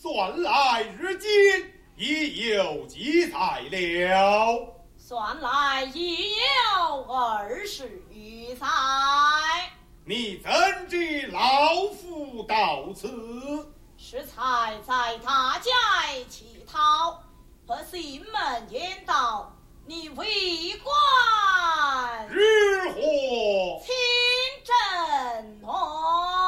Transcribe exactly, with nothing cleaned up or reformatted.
算来日今已有几载了？ 算来已有二十余载。 你怎知老夫到此？ 适才在大街乞讨，和西门言道：“你为官